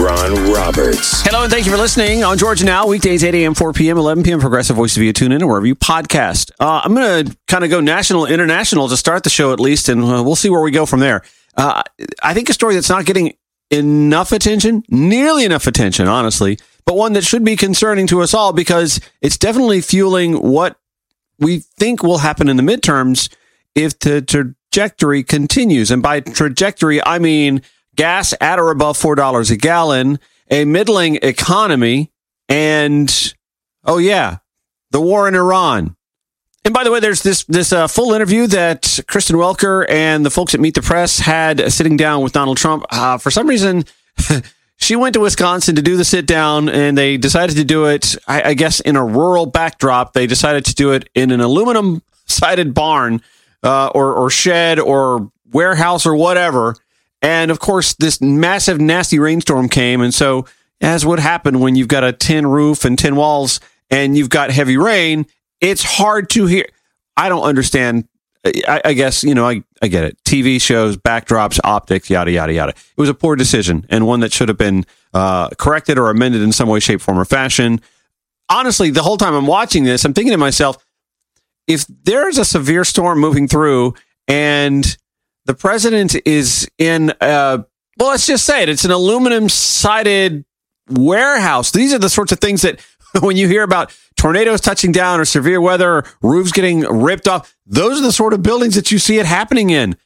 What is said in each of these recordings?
Ron Roberts. Hello, and thank you for listening on Georgia Now, weekdays 8 a.m., 4 p.m., 11 p.m. Progressive Voice via TuneIn or wherever you podcast. I'm going to kind of go national, international to start the show at least, and we'll see where we go from there. I think a story that's not getting enough attention, nearly enough attention, honestly, but one that should be concerning to us all because it's definitely fueling what we think will happen in the midterms if the trajectory continues. And by trajectory, I mean gas at or above $4 a gallon, a middling economy, and, oh yeah, the war in Iran. And by the way, there's this full interview that Kristen Welker and the folks at Meet the Press had sitting down with Donald Trump. For some reason, she went to Wisconsin to do the sit down, and they decided to do it, I guess, in a rural backdrop. They decided to do it in an aluminum-sided barn or shed or warehouse or whatever. And, of course, this massive, nasty rainstorm came. And so, as would happen when you've got a tin roof and tin walls and you've got heavy rain, it's hard to hear. I don't understand. I guess, I get it. TV shows, backdrops, optics, yada, yada, yada. It was a poor decision and one that should have been corrected or amended in some way, shape, form, or fashion. Honestly, the whole time I'm watching this, I'm thinking to myself, if there's a severe storm moving through and the president is in, let's just say it, it's an aluminum-sided warehouse. These are the sorts of things that when you hear about tornadoes touching down or severe weather, or roofs getting ripped off, those are the sort of buildings that you see it happening in.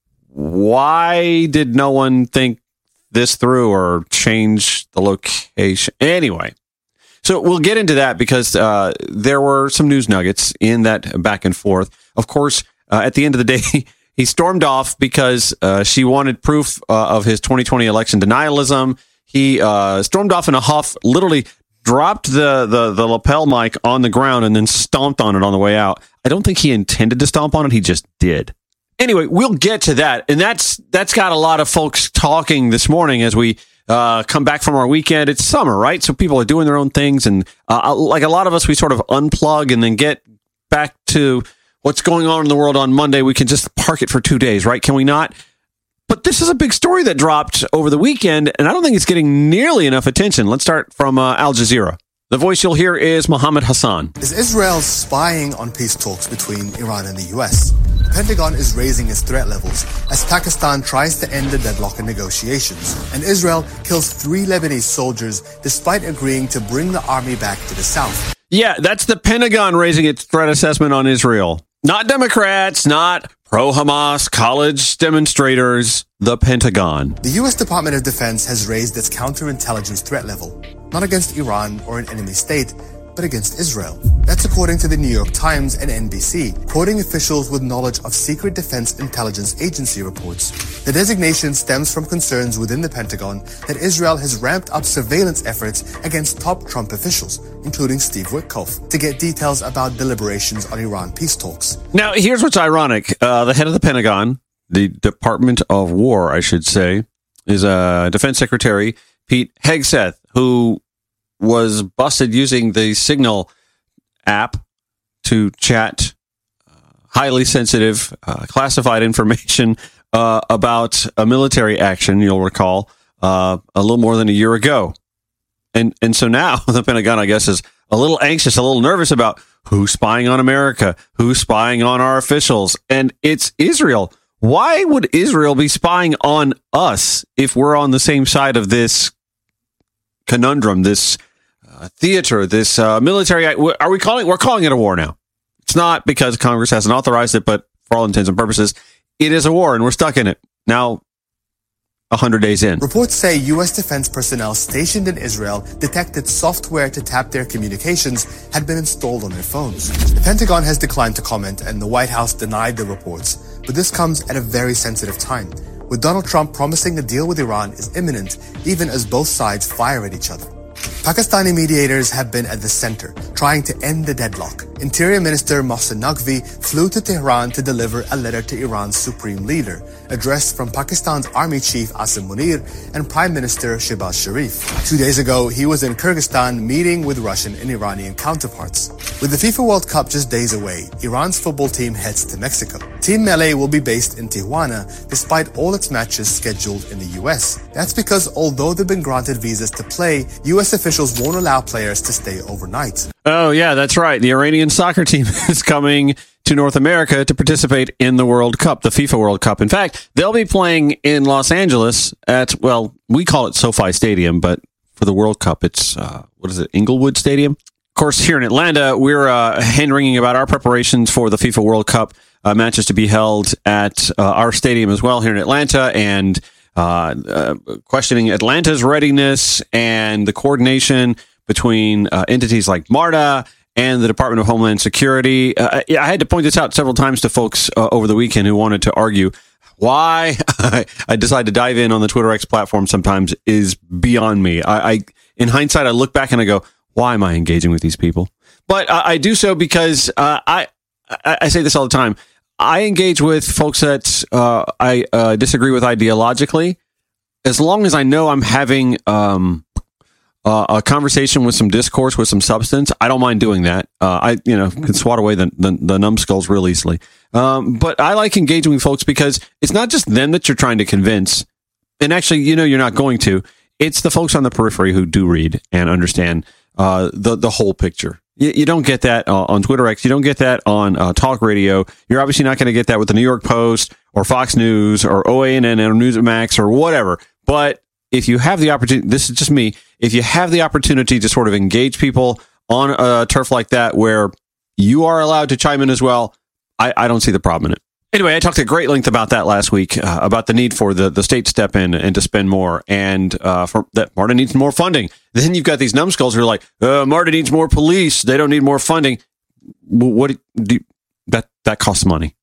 Why did no one think this through or change the location? Anyway, so we'll get into that because there were some news nuggets in that back and forth. Of course, at the end of the day, he stormed off because she wanted proof of his 2020 election denialism. He stormed off in a huff, literally dropped the lapel mic on the ground and then stomped on it on the way out. I don't think he intended to stomp on it. He just did. Anyway, we'll get to that. And that's got a lot of folks talking this morning as we come back from our weekend. It's summer, right? So people are doing their own things. And like a lot of us, we sort of unplug and then get back to what's going on in the world on Monday. We can just park it for 2 days, right? Can we not? But this is a big story that dropped over the weekend, and I don't think it's getting nearly enough attention. Let's start from Al Jazeera. The voice you'll hear is Mohammed Hassan. Is Israel spying on peace talks between Iran and the U.S.? The Pentagon is raising its threat levels as Pakistan tries to end the deadlock in negotiations, and Israel kills 3 Lebanese soldiers despite agreeing to bring the army back to the south. Yeah, that's the Pentagon raising its threat assessment on Israel. Not Democrats, not pro-Hamas college demonstrators, the Pentagon. The U.S. Department of Defense has raised its counterintelligence threat level, not against Iran or an enemy state, but against Israel. That's according to the New York Times and NBC, quoting officials with knowledge of secret defense intelligence agency reports. The designation stems from concerns within the Pentagon that Israel has ramped up surveillance efforts against top Trump officials, including Steve Witkoff, to get details about deliberations on Iran peace talks. Now, here's what's ironic. The head of the Pentagon, the Department of War, I should say, is Defense Secretary Pete Hegseth, who was busted using the Signal app to chat highly sensitive, classified information about a military action, you'll recall, a little more than a year ago. And so now the Pentagon, I guess, is a little anxious, a little nervous about who's spying on America, who's spying on our officials. And it's Israel. Why would Israel be spying on us if we're on the same side of this conundrum, this theater, this military? We're calling it a war now. It's not because Congress hasn't authorized it, but for all intents and purposes, it is a war and we're stuck in it. Now, 100 days in. Reports say U.S. defense personnel stationed in Israel detected software to tap their communications had been installed on their phones. The Pentagon has declined to comment and the White House denied the reports, but this comes at a very sensitive time, with Donald Trump promising a deal with Iran is imminent, even as both sides fire at each other. Pakistani mediators have been at the center, trying to end the deadlock. Interior Minister Mohsen Naqvi flew to Tehran to deliver a letter to Iran's supreme leader, addressed from Pakistan's Army Chief Asim Munir and Prime Minister Shehbaz Sharif. 2 days ago, he was in Kyrgyzstan meeting with Russian and Iranian counterparts. With the FIFA World Cup just days away, Iran's football team heads to Mexico. Team Melee will be based in Tijuana, despite all its matches scheduled in the US. That's because although they've been granted visas to play, US officials won't allow players to stay overnight. Oh, yeah, that's right. The Iranian soccer team is coming to North America to participate in the World Cup, the FIFA World Cup. In fact, they'll be playing in Los Angeles at, well, we call it SoFi Stadium, but for the World Cup, it's, Inglewood Stadium? Of course, here in Atlanta, we're hand-wringing about our preparations for the FIFA World Cup matches to be held at our stadium as well here in Atlanta, and questioning Atlanta's readiness and the coordination between entities like MARTA and the Department of Homeland Security. I had to point this out several times to folks over the weekend who wanted to argue why I decide to dive in on the Twitter X platform sometimes is beyond me. In hindsight, I look back and I go, why am I engaging with these people? But I do so because I say this all the time. I engage with folks that I disagree with ideologically, as long as I know I'm having a conversation with some discourse, with some substance. I don't mind doing that. I can swat away the numbskulls real easily. But I like engaging with folks because it's not just them that you're trying to convince. And actually, you're not going to. It's the folks on the periphery who do read and understand the whole picture. You don't get that on Twitter X. You don't get that on talk radio. You're obviously not going to get that with the New York Post or Fox News or OANN or Newsmax or whatever. But if you have the opportunity, this is just me, if you have the opportunity to sort of engage people on a turf like that where you are allowed to chime in as well, I don't see the problem in it. Anyway, I talked at great length about that last week, about the need for the state to step in and to spend more, and for that MARTA needs more funding. Then you've got these numbskulls who are like, MARTA needs more police. They don't need more funding. That costs money.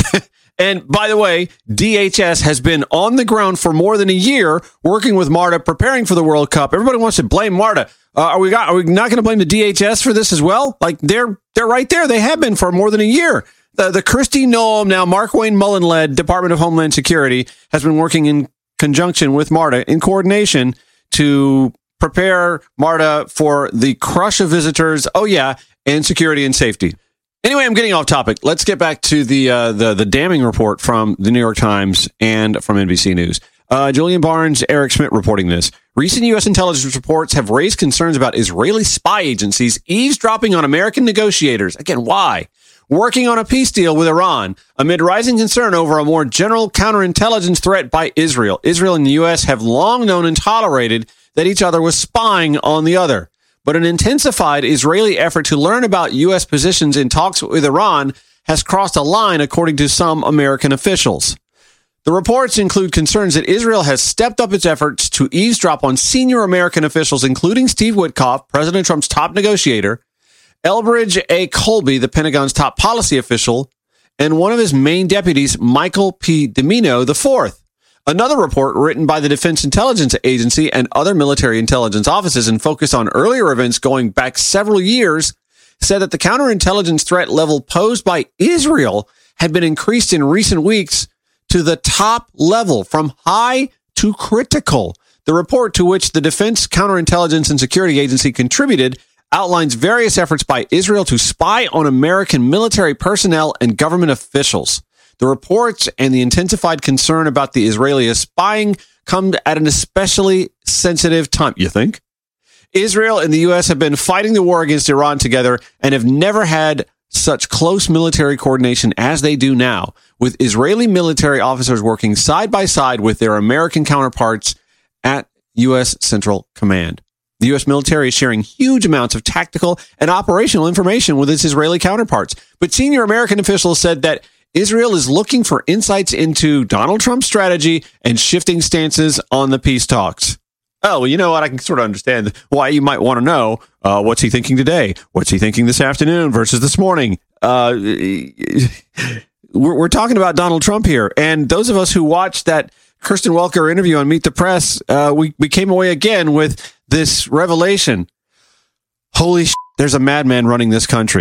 And by the way, DHS has been on the ground for more than a year working with MARTA, preparing for the World Cup. Everybody wants to blame MARTA. Are we not going to blame the DHS for this as well? Like they're right there. They have been for more than a year. The Kristi Noem, now Mark Wayne Mullen-led Department of Homeland Security, has been working in conjunction with MARTA in coordination to prepare MARTA for the crush of visitors. Oh yeah, and security and safety. Anyway, I'm getting off topic. Let's get back to the damning report from the New York Times and from NBC News. Julian Barnes, Eric Schmidt reporting this. Recent U.S. intelligence reports have raised concerns about Israeli spy agencies eavesdropping on American negotiators. Again, why? Working on a peace deal with Iran amid rising concern over a more general counterintelligence threat by Israel. Israel and the U.S. have long known and tolerated that each other was spying on the other. But an intensified Israeli effort to learn about U.S. positions in talks with Iran has crossed a line, according to some American officials. The reports include concerns that Israel has stepped up its efforts to eavesdrop on senior American officials, including Steve Witkoff, President Trump's top negotiator, Elbridge A. Colby, the Pentagon's top policy official, and one of his main deputies, Michael P. Dimino IV. Another report written by the Defense Intelligence Agency and other military intelligence offices and focused on earlier events going back several years said that the counterintelligence threat level posed by Israel had been increased in recent weeks to the top level, from high to critical. The report, to which the Defense Counterintelligence and Security Agency contributed, outlines various efforts by Israel to spy on American military personnel and government officials. The reports and the intensified concern about the Israeli spying come at an especially sensitive time, you think? Israel and the U.S. have been fighting the war against Iran together and have never had such close military coordination as they do now, with Israeli military officers working side by side with their American counterparts at U.S. Central Command. The U.S. military is sharing huge amounts of tactical and operational information with its Israeli counterparts. But senior American officials said that Israel is looking for insights into Donald Trump's strategy and shifting stances on the peace talks. Oh, well, you know what? I can sort of understand why you might want to know what's he thinking today? What's he thinking this afternoon versus this morning? We're talking about Donald Trump here. And those of us who watched that Kristen Welker interview on Meet the Press, we came away again with this revelation. Holy shit, there's a madman running this country.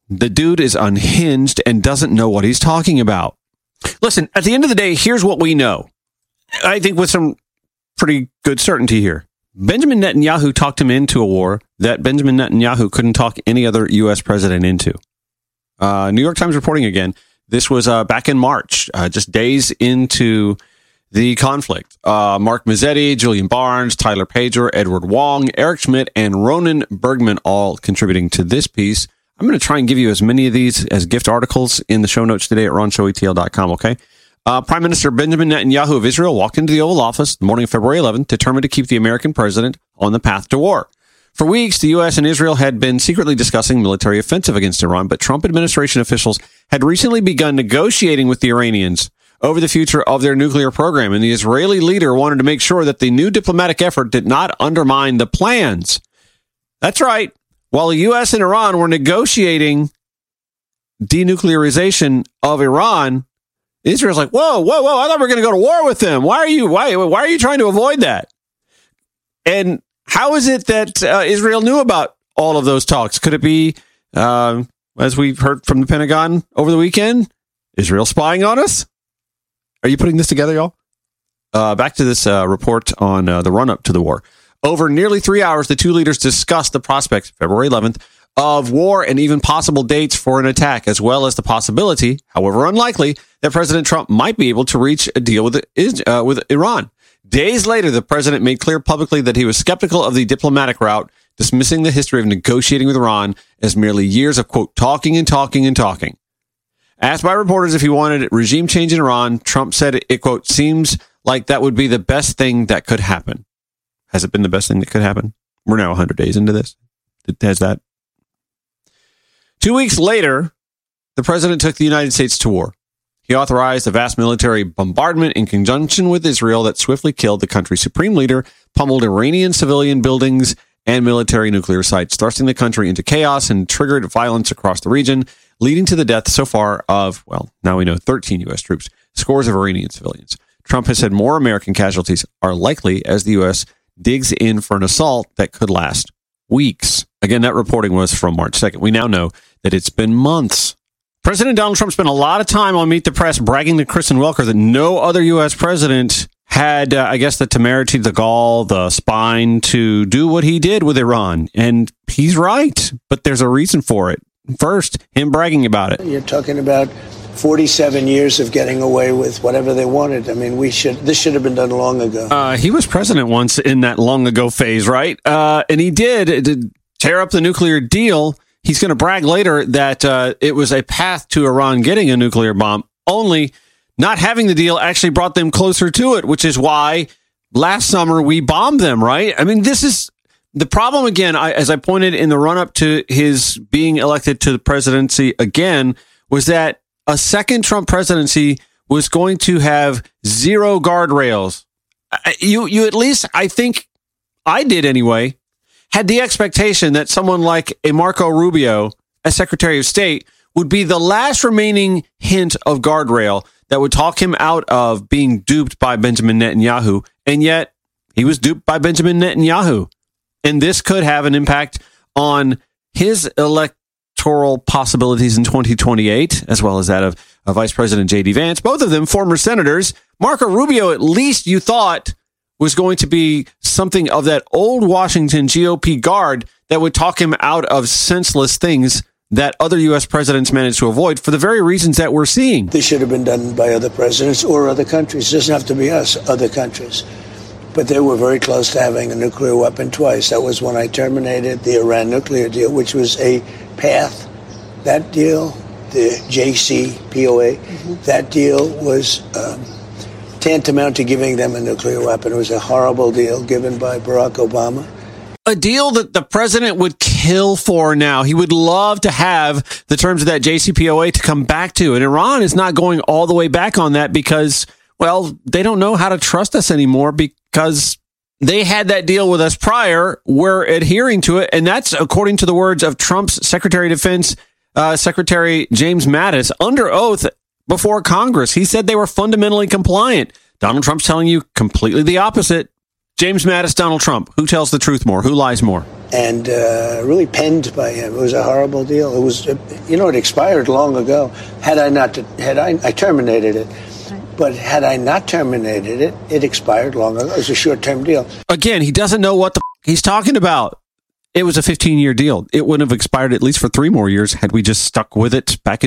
The dude is unhinged and doesn't know what he's talking about. Listen, at the end of the day, here's what we know. I think with some pretty good certainty here. Benjamin Netanyahu talked him into a war that Benjamin Netanyahu couldn't talk any other U.S. president into. New York Times reporting again. This was back in March, just days into the conflict. Mark Mazzetti, Julian Barnes, Tyler Pager, Edward Wong, Eric Schmidt, and Ronan Bergman all contributing to this piece. I'm going to try and give you as many of these as gift articles in the show notes today at ronshowetl.com, okay? Prime Minister Benjamin Netanyahu of Israel walked into the Oval Office the morning of February 11th, determined to keep the American president on the path to war. For weeks, the U.S. and Israel had been secretly discussing military offensive against Iran, but Trump administration officials had recently begun negotiating with the Iranians over the future of their nuclear program, and the Israeli leader wanted to make sure that the new diplomatic effort did not undermine the plans. That's right. While the U.S. and Iran were negotiating denuclearization of Iran, Israel's like, whoa, I thought we were going to go to war with them. Why are you trying to avoid that? And how is it that Israel knew about all of those talks? Could it be, as we've heard from the Pentagon over the weekend, Israel spying on us? Are you putting this together, y'all? Back to this report on the run-up to the war. Over nearly 3 hours, the two leaders discussed the prospects, February 11th, of war and even possible dates for an attack, as well as the possibility, however unlikely, that President Trump might be able to reach a deal with Iran. Days later, the president made clear publicly that he was skeptical of the diplomatic route, dismissing the history of negotiating with Iran as merely years of, quote, talking and talking and talking. Asked by reporters if he wanted regime change in Iran, Trump said it, quote, seems like that would be the best thing that could happen. Has it been the best thing that could happen? We're now 100 days into this. Has that? 2 weeks later, the president took the United States to war. He authorized a vast military bombardment in conjunction with Israel that swiftly killed the country's supreme leader, pummeled Iranian civilian buildings and military nuclear sites, thrusting the country into chaos and triggered violence across the region, leading to the death so far of, well, now we know 13 U.S. troops, scores of Iranian civilians. Trump has said more American casualties are likely as the U.S. digs in for an assault that could last weeks. Again, that reporting was from March 2nd. We now know that it's been months. President Donald Trump spent a lot of time on Meet the Press bragging to Kristen Welker that no other U.S. president had, the temerity, the gall, the spine to do what he did with Iran. And he's right, but there's a reason for it. First, him bragging about it. You're talking about 47 years of getting away with whatever they wanted. I mean, this should have been done long ago. He was president once in that long ago phase, right? And he did tear up the nuclear deal. He's going to brag later that it was a path to Iran getting a nuclear bomb. Only not having the deal actually brought them closer to it, which is why last summer we bombed them, right? I mean, this is the problem again, as I pointed in the run-up to his being elected to the presidency again, was that a second Trump presidency was going to have zero guardrails. You at least, I think I did anyway, had the expectation that someone like a Marco Rubio, as Secretary of State, would be the last remaining hint of guardrail that would talk him out of being duped by Benjamin Netanyahu. And yet he was duped by Benjamin Netanyahu. And this could have an impact on his electoral possibilities in 2028, as well as that of Vice President J.D. Vance, both of them former senators. Marco Rubio, at least you thought, was going to be something of that old Washington GOP guard that would talk him out of senseless things that other U.S. presidents managed to avoid for the very reasons that we're seeing. This should have been done by other presidents or other countries. It doesn't have to be us, other countries. But they were very close to having a nuclear weapon twice. That was when I terminated the Iran nuclear deal, which was a path. That deal, the JCPOA, that deal was tantamount to giving them a nuclear weapon. It was a horrible deal given by Barack Obama. A deal that the president would kill for now. He would love to have the terms of that JCPOA to come back to. And Iran is not going all the way back on that because, well, they don't know how to trust us anymore because they had that deal with us prior. We're adhering to it. And that's according to the words of Trump's Secretary of Defense, Secretary James Mattis, under oath before Congress. He said they were fundamentally compliant. Donald Trump's telling you completely the opposite. James Mattis, Donald Trump. Who tells the truth more? Who lies more? and really penned by him. It was a horrible deal. It was, it expired long ago. I terminated it. But had I not terminated it, it expired long ago. It was a short-term deal. Again, he doesn't know what the he's talking about. It was a 15-year deal. It wouldn't have expired at least for 3 more years had we just stuck with it back in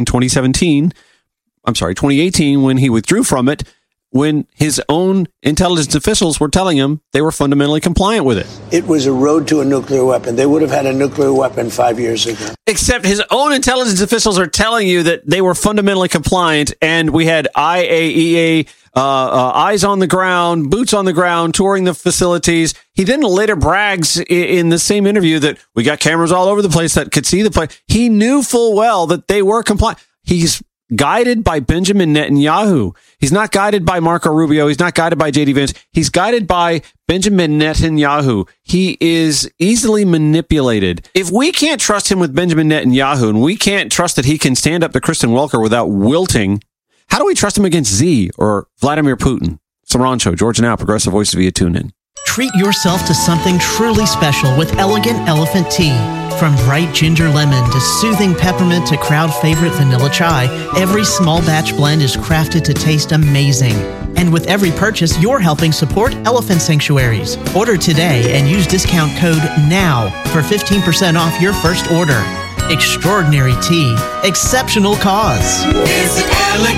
2018, when he withdrew from it, when his own intelligence officials were telling him they were fundamentally compliant with it. It was a road to a nuclear weapon. They would have had a nuclear weapon 5 years ago. Except his own intelligence officials are telling you that they were fundamentally compliant, and we had IAEA eyes on the ground, boots on the ground, touring the facilities. He then later brags in the same interview that we got cameras all over the place that could see the place. He knew full well that they were compliant. He's guided by Benjamin Netanyahu. He's not guided by Marco Rubio. He's not guided by J.D. Vance. He's guided by Benjamin Netanyahu. He is easily manipulated. If we can't trust him with Benjamin Netanyahu, and we can't trust that he can stand up to Kristen Welker without wilting, how do we trust him against Z or Vladimir Putin? It's the Ron Show. Georgia Now, Progressive Voice via TuneIn. Treat yourself to something truly special with Elegant Elephant Tea. From bright ginger lemon to soothing peppermint to crowd favorite vanilla chai, every small batch blend is crafted to taste amazing. And with every purchase, you're helping support elephant sanctuaries. Order today and use discount code NOW for 15% off your first order. Extraordinary tea, exceptional cause. Visit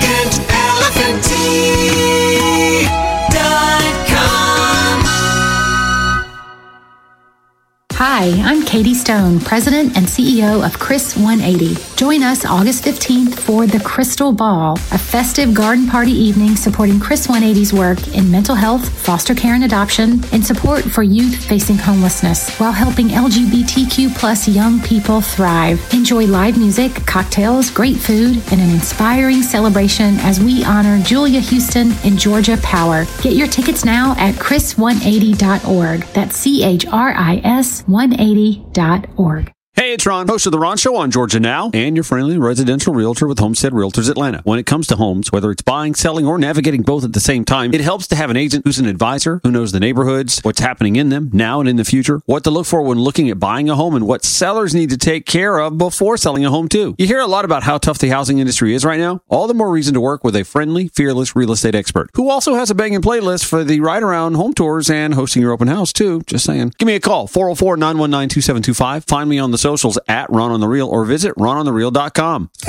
ElegantElephantTea.com. Hi, I'm Katie Stone, President and CEO of Chris 180. Join us August 15th for the Crystal Ball, a festive garden party evening supporting Chris 180's work in mental health, foster care and adoption, and support for youth facing homelessness while helping LGBTQ plus young people thrive. Enjoy live music, cocktails, great food, and an inspiring celebration as we honor Julia Houston and Georgia Power. Get your tickets now at chris180.org. That's CHRIS180.org. Hey, it's Ron, host of The Ron Show on Georgia Now, and your friendly residential realtor with Homestead Realtors Atlanta. When it comes to homes, whether it's buying, selling, or navigating both at the same time, it helps to have an agent who's an advisor, who knows the neighborhoods, what's happening in them, now and in the future, what to look for when looking at buying a home, and what sellers need to take care of before selling a home, too. You hear a lot about how tough the housing industry is right now. All the more reason to work with a friendly, fearless real estate expert, who also has a banging playlist for the ride-around home tours and hosting your open house, too. Just saying. Give me a call, 404-919-2725. Find me on the socials at Ron on the Reel, or visit rononthereal.com.